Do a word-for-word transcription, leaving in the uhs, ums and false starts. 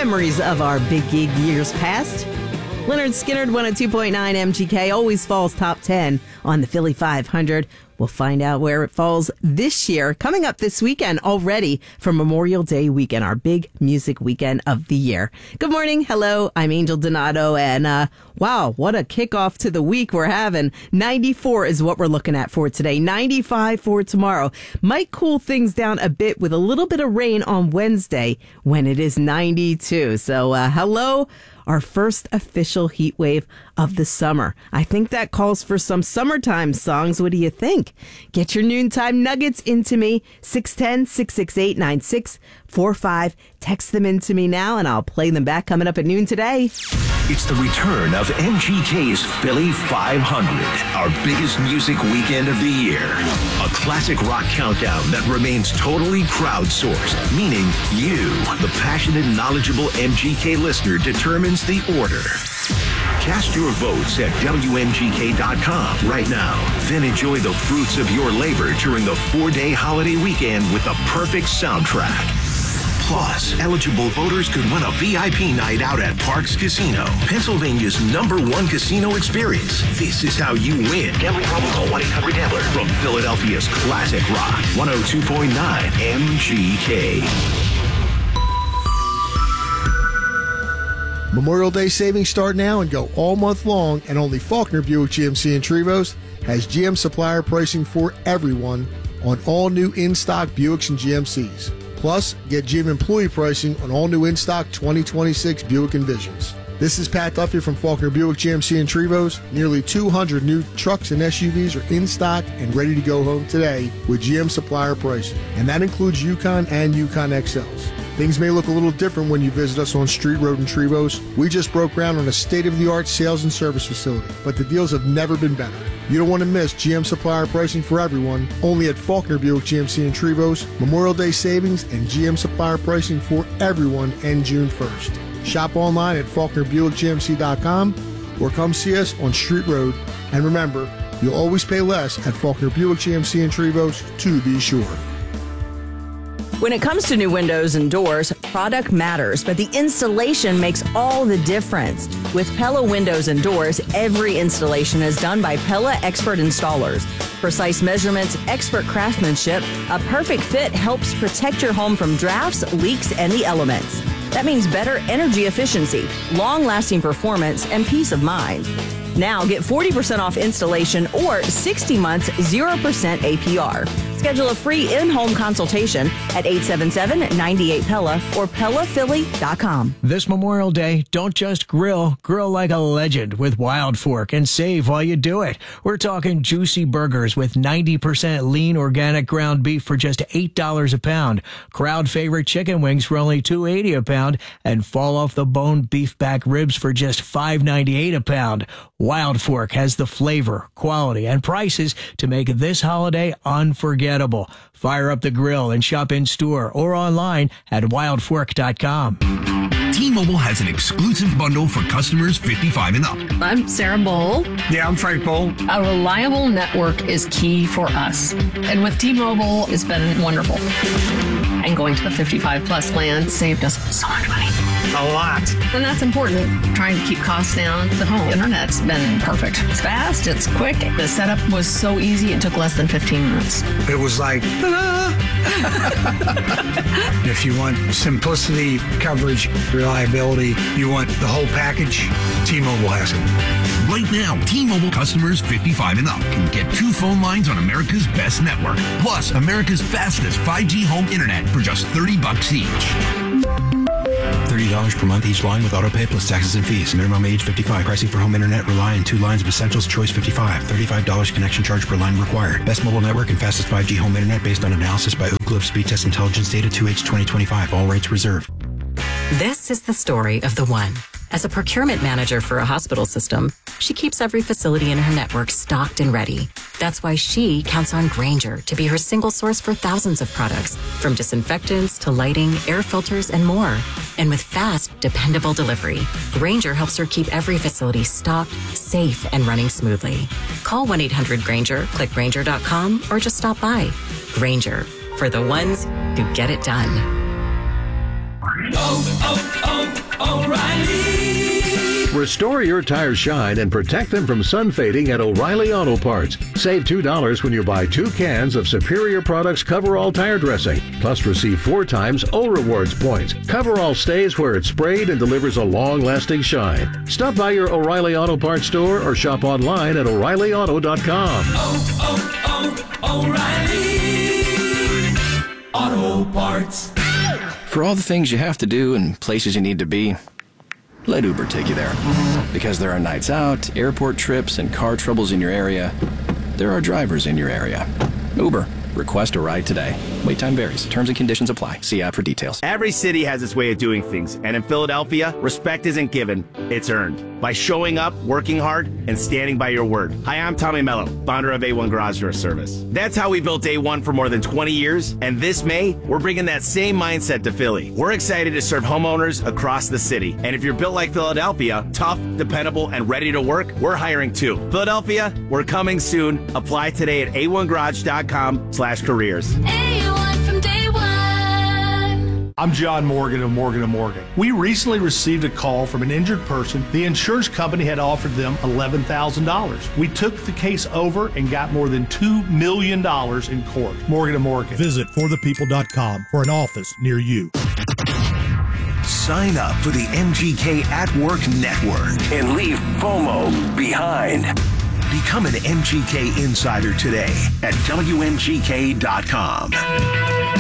memories of our big gig years past. Leonard Skinner, one oh two point nine M G K, always falls top ten on the Philly five hundred. We'll find out where it falls this year. Coming up this weekend already for Memorial Day weekend, our big music weekend of the year. Good morning. Hello. I'm Angel Donato. And uh, wow, what a kickoff to the week we're having. ninety-four is what we're looking at for today. ninety-five for tomorrow. Might cool things down a bit with a little bit of rain on Wednesday when it is ninety-two. So uh, hello. Our first official heat wave of the summer. I think that calls for some summertime songs. What do you think? Get your noontime nuggets into me. six one zero, six six eight, nine six four five. Text them into me now, and I'll play them back coming up at noon today. It's the return of M G K's Philly five hundred, our biggest music weekend of the year. A classic rock countdown that remains totally crowdsourced, meaning you, the passionate, knowledgeable M G K listener, determines the order. Cast your votes at W M G K dot com right now. Then enjoy the fruits of your labor during the four-day holiday weekend with the perfect soundtrack. Plus, eligible voters could win a V I P night out at Parks Casino, Pennsylvania's number one casino experience. This is how you win. Gambling problem, call one eight hundred gambler. From Philadelphia's classic rock, one oh two point nine M G K. Memorial Day savings start now and go all month long, and only Faulkner Buick G M C in Trevose has G M supplier pricing for everyone on all new in-stock Buicks and G M Cs. Plus, get G M employee pricing on all new in-stock twenty twenty-six Buick Envisions. This is Pat Duffy from Faulkner Buick G M C in Trevose. Nearly two hundred new trucks and S U Vs are in stock and ready to go home today with G M supplier pricing. And that includes Yukon and Yukon X Ls. Things may look a little different when you visit us on Street Road in Trevose. We just broke ground on a state-of-the-art sales and service facility, but the deals have never been better. You don't want to miss G M supplier pricing for everyone, only at Faulkner Buick G M C in Trevose. Memorial Day savings and G M supplier pricing for everyone end June first. Shop online at Faulkner Buick G M C dot com or come see us on Street Road. And remember, you'll always pay less at Faulkner Buick G M C in Trevose, to be sure. When it comes to new windows and doors, product matters, but the installation makes all the difference. With Pella Windows and Doors, every installation is done by Pella expert installers. Precise measurements, expert craftsmanship, a perfect fit helps protect your home from drafts, leaks, and the elements. That means better energy efficiency, long-lasting performance, and peace of mind. Now get forty percent off installation or sixty months, zero percent A P R. Schedule a free in-home consultation at eight seven seven, nine eight Pella or Pella Philly dot com. This Memorial Day, don't just grill, grill like a legend with Wild Fork and save while you do it. We're talking juicy burgers with ninety percent lean organic ground beef for just eight dollars a pound, crowd favorite chicken wings for only two dollars and eighty cents a pound, and fall off the bone beef back ribs for just five dollars and ninety-eight cents a pound. Wild Fork has the flavor, quality, and prices to make this holiday unforgettable. Fire up the grill and shop in store or online at wild fork dot com. T-Mobile has an exclusive bundle for customers fifty-five and up. I'm Sarah Bowl. Yeah, I'm Frank Bowl. A reliable network is key for us. And with T-Mobile, it's been wonderful. And going to the fifty-five plus plan saved us so much money. A lot. And that's important. Trying to keep costs down. The home internet's been perfect. It's fast, it's quick. The setup was so easy, it took less than fifteen minutes. It was like, ta-da! If you want simplicity, coverage, reliability, you want the whole package, T-Mobile has it. Right now, T-Mobile customers fifty-five and up can get two phone lines on America's best network, plus America's fastest five G home internet for just thirty bucks each. thirty dollars per month each line with autopay plus taxes and fees. Minimum age fifty-five. Pricing for home internet rely on two lines of Essentials Choice fifty-five. thirty-five dollars connection charge per line required. Best mobile network and fastest five G home internet based on analysis by Oak Cliff Speed Test Intelligence Data two H twenty twenty-five. All rates reserved. This is the story of the one. As a procurement manager for a hospital system, she keeps every facility in her network stocked and ready. That's why she counts on Grainger to be her single source for thousands of products, from disinfectants to lighting, air filters, and more. And with fast, dependable delivery, Grainger helps her keep every facility stocked, safe, and running smoothly. Call one eight hundred Grainger, click Grainger dot com, or just stop by. Grainger, for the ones who get it done. oh, oh, O'Reilly! Restore your tires shine and protect them from sun fading at O'Reilly Auto Parts. Save two dollars when you buy two cans of Superior Products Coverall tire dressing. Plus receive four times O Rewards points. Coverall stays where it's sprayed and delivers a long-lasting shine. Stop by your O'Reilly Auto Parts store or shop online at O'Reilly Auto dot com. Oh, oh, oh, O'Reilly Auto Parts. For all the things you have to do and places you need to be, let Uber take you there. Because there are nights out, airport trips, and car troubles in your area, there are drivers in your area. Uber. Request a ride today. Wait time varies. Terms and conditions apply. See app for details. Every city has its way of doing things, and in Philadelphia, respect isn't given, it's earned. By showing up, working hard, and standing by your word. Hi, I'm Tommy Mello, founder of A one Garage Door Service. That's how we built A one for more than twenty years, and this May, we're bringing that same mindset to Philly. We're excited to serve homeowners across the city, and if you're built like Philadelphia, tough, dependable, and ready to work, we're hiring too. Philadelphia, we're coming soon. Apply today at A one garage dot com slash careers. A one from day one. I'm John Morgan of Morgan and Morgan. We recently received a call from an injured person. The insurance company had offered them eleven thousand dollars. We took the case over and got more than two million dollars in court. Morgan and Morgan. Visit for the people dot com for an office near you. Sign up for the M G K at Work Network and leave FOMO behind. Become an M G K insider today at W M G K dot com.